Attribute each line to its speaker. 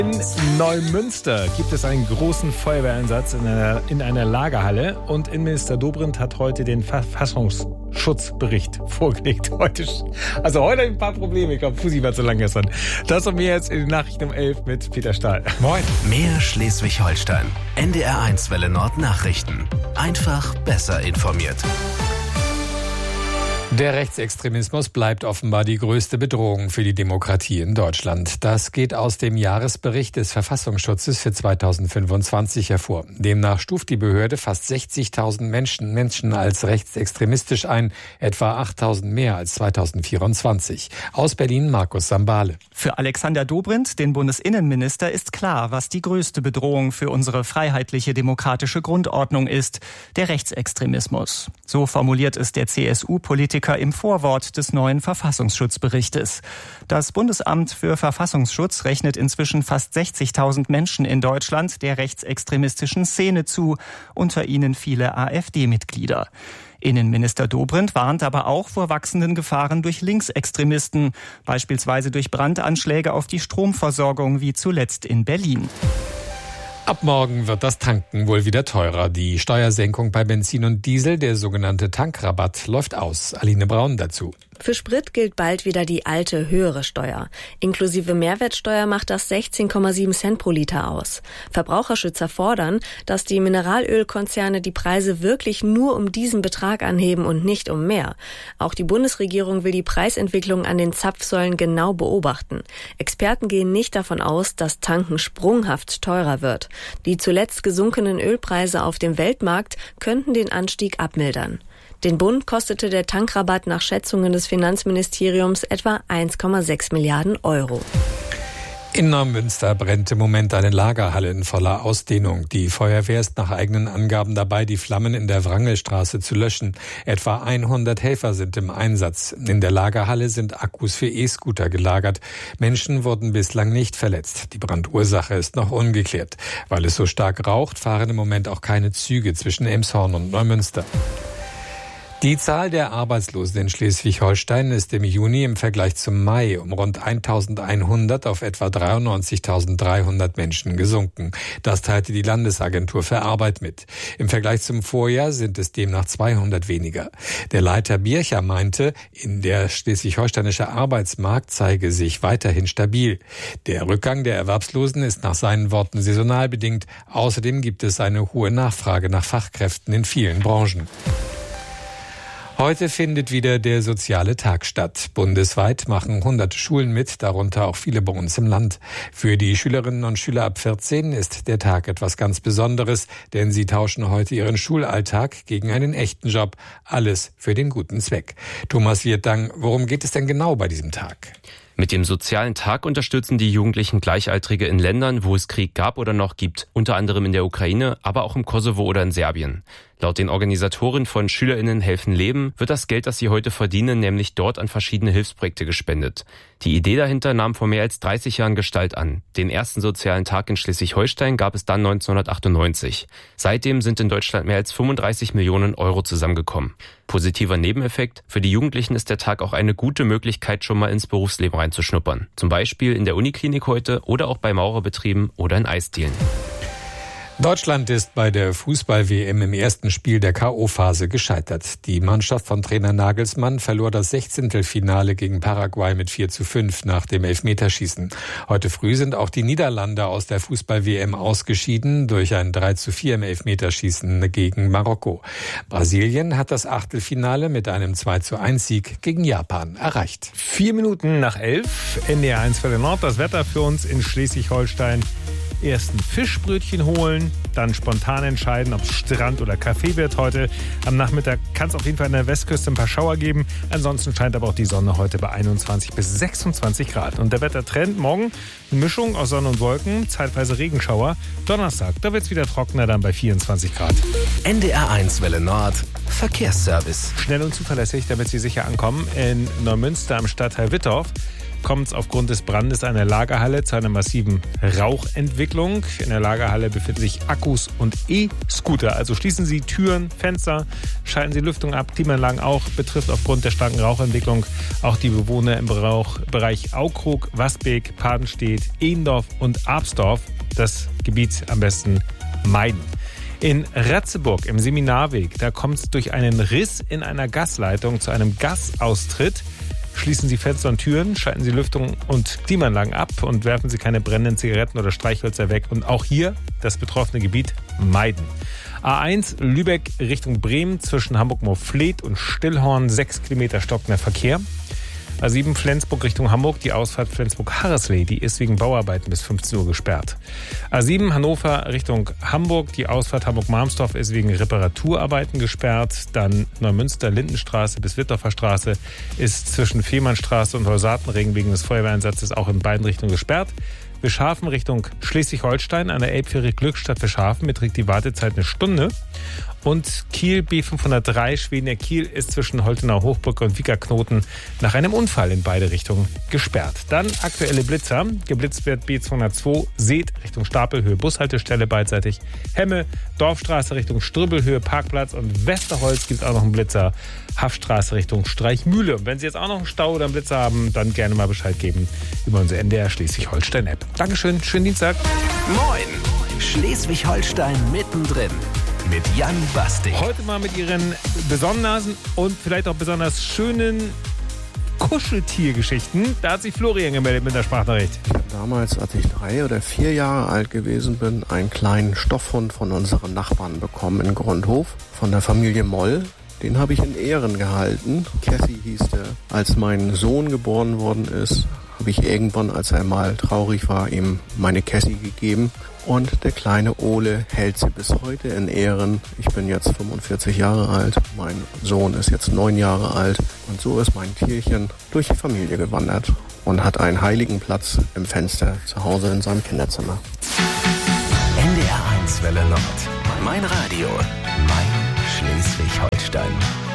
Speaker 1: In Neumünster gibt es einen großen Feuerwehreinsatz in einer Lagerhalle und Innenminister Dobrindt hat heute den Verfassungsschutzbericht vorgelegt. Heute ein paar Probleme. Ich glaube, Fusi war zu lang gestern. Das und mehr jetzt in den Nachrichten um 11 mit Peter Stahl.
Speaker 2: Moin. Mehr Schleswig-Holstein. NDR1 Welle Nord Nachrichten. Einfach besser informiert.
Speaker 3: Der Rechtsextremismus bleibt offenbar die größte Bedrohung für die Demokratie in Deutschland. Das geht aus dem Jahresbericht des Verfassungsschutzes für 2025 hervor. Demnach stuft die Behörde fast 60.000 Menschen als rechtsextremistisch ein, etwa 8.000 mehr als 2024. Aus Berlin Markus Sambale.
Speaker 4: Für Alexander Dobrindt, den Bundesinnenminister, ist klar, was die größte Bedrohung für unsere freiheitliche demokratische Grundordnung ist: der Rechtsextremismus. So formuliert es der CSU-Politiker im Vorwort des neuen Verfassungsschutzberichtes. Das Bundesamt für Verfassungsschutz rechnet inzwischen fast 60.000 Menschen in Deutschland der rechtsextremistischen Szene zu, unter ihnen viele AfD-Mitglieder. Innenminister Dobrindt warnt aber auch vor wachsenden Gefahren durch Linksextremisten, beispielsweise durch Brandanschläge auf die Stromversorgung wie zuletzt in Berlin.
Speaker 3: Ab morgen wird das Tanken wohl wieder teurer. Die Steuersenkung bei Benzin und Diesel, der sogenannte Tankrabatt, läuft aus. Aline Braun dazu.
Speaker 5: Für Sprit gilt bald wieder die alte, höhere Steuer. Inklusive Mehrwertsteuer macht das 16,7 Cent pro Liter aus. Verbraucherschützer fordern, dass die Mineralölkonzerne die Preise wirklich nur um diesen Betrag anheben und nicht um mehr. Auch die Bundesregierung will die Preisentwicklung an den Zapfsäulen genau beobachten. Experten gehen nicht davon aus, dass Tanken sprunghaft teurer wird. Die zuletzt gesunkenen Ölpreise auf dem Weltmarkt könnten den Anstieg abmildern. Den Bund kostete der Tankrabatt nach Schätzungen des Finanzministeriums etwa 1,6 Milliarden Euro.
Speaker 3: In Neumünster brennt im Moment eine Lagerhalle in voller Ausdehnung. Die Feuerwehr ist nach eigenen Angaben dabei, die Flammen in der Wrangelstraße zu löschen. Etwa 100 Helfer sind im Einsatz. In der Lagerhalle sind Akkus für E-Scooter gelagert. Menschen wurden bislang nicht verletzt. Die Brandursache ist noch ungeklärt. Weil es so stark raucht, fahren im Moment auch keine Züge zwischen Elmshorn und Neumünster. Die Zahl der Arbeitslosen in Schleswig-Holstein ist im Juni im Vergleich zum Mai um rund 1.100 auf etwa 93.300 Menschen gesunken. Das teilte die Landesagentur für Arbeit mit. Im Vergleich zum Vorjahr sind es demnach 200 weniger. Der Leiter Bircher meinte, der schleswig-holsteinische Arbeitsmarkt zeige sich weiterhin stabil. Der Rückgang der Erwerbslosen ist nach seinen Worten saisonal bedingt. Außerdem gibt es eine hohe Nachfrage nach Fachkräften in vielen Branchen. Heute findet wieder der soziale Tag statt. Bundesweit machen hunderte Schulen mit, darunter auch viele bei uns im Land. Für die Schülerinnen und Schüler ab 14 ist der Tag etwas ganz Besonderes, denn sie tauschen heute ihren Schulalltag gegen einen echten Job. Alles für den guten Zweck. Thomas Wirtang, worum geht es denn genau bei diesem Tag?
Speaker 6: Mit dem sozialen Tag unterstützen die Jugendlichen Gleichaltrige in Ländern, wo es Krieg gab oder noch gibt, unter anderem in der Ukraine, aber auch im Kosovo oder in Serbien. Laut den Organisatoren von SchülerInnen helfen Leben wird das Geld, das sie heute verdienen, nämlich dort an verschiedene Hilfsprojekte gespendet. Die Idee dahinter nahm vor mehr als 30 Jahren Gestalt an. Den ersten sozialen Tag in Schleswig-Holstein gab es dann 1998. Seitdem sind in Deutschland mehr als 35 Millionen Euro zusammengekommen. Positiver Nebeneffekt: Für die Jugendlichen ist der Tag auch eine gute Möglichkeit, schon mal ins Berufsleben reinzuschnuppern. Zum Beispiel in der Uniklinik heute oder auch bei Maurerbetrieben oder in Eisdielen.
Speaker 3: Deutschland ist bei der Fußball-WM im ersten Spiel der K.O.-Phase gescheitert. Die Mannschaft von Trainer Nagelsmann verlor das 16. gegen Paraguay mit 4:5 nach dem Elfmeterschießen. Heute früh sind auch die Niederlande aus der Fußball-WM ausgeschieden durch ein 3:4 im Elfmeterschießen gegen Marokko. Brasilien hat das Achtelfinale mit einem 2:1-Sieg gegen Japan erreicht.
Speaker 1: 4 Minuten nach 11, NDR1 Welle Nord, das Wetter für uns in Schleswig-Holstein. Erst ein Fischbrötchen holen, dann spontan entscheiden, ob es Strand oder Café wird heute. Am Nachmittag kann es auf jeden Fall an der Westküste ein paar Schauer geben. Ansonsten scheint aber auch die Sonne heute bei 21 bis 26 Grad. Und der Wettertrend morgen: eine Mischung aus Sonne und Wolken, zeitweise Regenschauer. Donnerstag, da wird es wieder trockener, dann bei 24 Grad.
Speaker 2: NDR1 Welle Nord Verkehrsservice.
Speaker 1: Schnell und zuverlässig, damit Sie sicher ankommen. In Neumünster am Stadtteil Wittorf kommt es aufgrund des Brandes einer Lagerhalle zu einer massiven Rauchentwicklung. In der Lagerhalle befinden sich Akkus und E-Scooter. Also schließen Sie Türen, Fenster, schalten Sie Lüftung ab, Klimaanlagen auch. Betrifft aufgrund der starken Rauchentwicklung auch die Bewohner im Bereich Aukrug, Wasbeek, Padenstedt, Ehendorf und Absdorf. Das Gebiet am besten meiden. In Ratzeburg im Seminarweg, da kommt es durch einen Riss in einer Gasleitung zu einem Gasaustritt. Schließen Sie Fenster und Türen, schalten Sie Lüftung und Klimaanlagen ab und werfen Sie keine brennenden Zigaretten oder Streichhölzer weg. Und auch hier das betroffene Gebiet meiden. A1 Lübeck Richtung Bremen zwischen Hamburg-Moorfleet und Stillhorn 6 Kilometer stockender Verkehr. A7 Flensburg Richtung Hamburg, die Ausfahrt Flensburg-Harresley, die ist wegen Bauarbeiten bis 15 Uhr gesperrt. A7 Hannover Richtung Hamburg, die Ausfahrt Hamburg-Marmsdorf ist wegen Reparaturarbeiten gesperrt. Dann Neumünster-Lindenstraße bis Wittorfer Straße ist zwischen Fehmarnstraße und Holsatenring wegen des Feuerwehreinsatzes auch in beiden Richtungen gesperrt. Wischhafen Richtung Schleswig-Holstein an der Elbfähre Glückstadt-Wischhafen beträgt die Wartezeit 1 Stunde. Und Kiel B503 Schwedener Kiel ist zwischen Holtener Hochbrücke und Wiekerknoten nach einem Unfall in beide Richtungen gesperrt. Dann aktuelle Blitzer. Geblitzt wird B202 Seet Richtung Stapelhöhe Bushaltestelle beidseitig. Hemme, Dorfstraße Richtung Strübbelhöhe Parkplatz und Westerholz gibt auch noch einen Blitzer. Haffstraße Richtung Streichmühle. Und wenn Sie jetzt auch noch einen Stau oder einen Blitzer haben, dann gerne mal Bescheid geben über unsere NDR Schleswig-Holstein-App. Dankeschön, schönen Dienstag.
Speaker 2: Moin, Schleswig-Holstein mittendrin. Mit Jan Basting.
Speaker 1: Heute mal mit Ihren besonderen und vielleicht auch besonders schönen Kuscheltiergeschichten. Da hat sich Florian gemeldet mit der Sprachnachricht.
Speaker 7: Ich habe damals, als ich 3 oder 4 Jahre alt gewesen bin, einen kleinen Stoffhund von unseren Nachbarn bekommen in Grundhof von der Familie Moll. Den habe ich in Ehren gehalten. Cassie hieß der. Als mein Sohn geboren worden ist, habe ich irgendwann, als er mal traurig war, ihm meine Cassie gegeben. Und der kleine Ole hält sie bis heute in Ehren. Ich bin jetzt 45 Jahre alt, mein Sohn ist jetzt 9 Jahre alt. Und so ist mein Tierchen durch die Familie gewandert und hat einen heiligen Platz im Fenster zu Hause in seinem Kinderzimmer.
Speaker 2: NDR 1 Welle Nord. Mein Radio. Mein